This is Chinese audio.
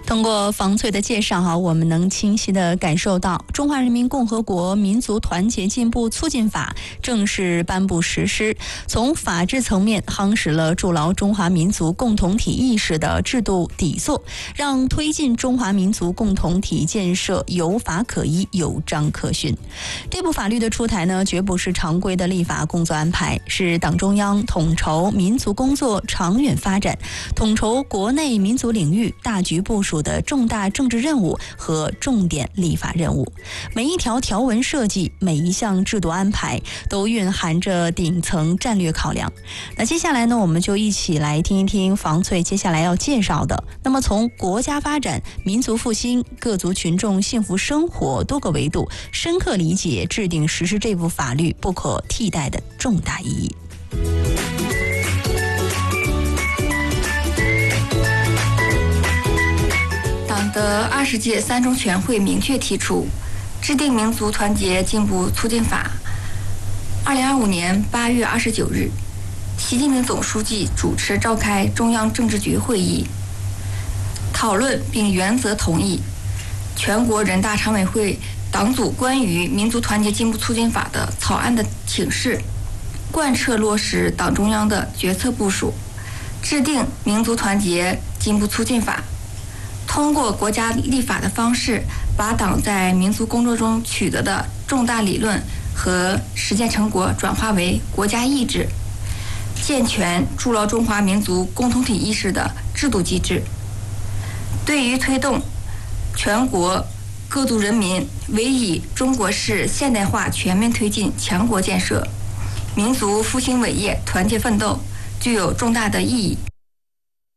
通过房翠的介绍我们能清晰地感受到《中华人民共和国民族团结进步促进法》正式颁布实施，从法治层面夯实了筑牢中华民族共同体意识的制度底座，让推进中华民族共同体建设有法可依、有章可循。这部法律的出台呢，绝不是常规的立法工作安排，是党中央统筹民族工作长远发展、统筹国内民族领域大局部署的重大政治任务和重点立法任务。每一条条文设计，每一项制度安排，都蕴含着顶层战略考量。那接下来呢，我们就一起来听一听房翠接下来要介绍的。那么从国家发展、民族复兴、各族群众幸福生活多个维度，深刻理解制定实施这部法律不可替代的重大意义。 党的20届三中全会明确提出，制定民族团结进步促进法。2025年8月29日，习近平总书记主持召开中央政治局会议，讨论并原则同意全国人大常委会党组关于民族团结进步促进法的草案的请示，贯彻落实党中央的决策部署，制定民族团结进步促进法，通过国家立法的方式，把党在民族工作中取得的重大理论和实践成果转化为国家意志，健全筑牢中华民族共同体意识的制度机制。对于推动全国各族人民为以中国式现代化全面推进强国建设、民族复兴伟业团结奋斗，具有重大的意义。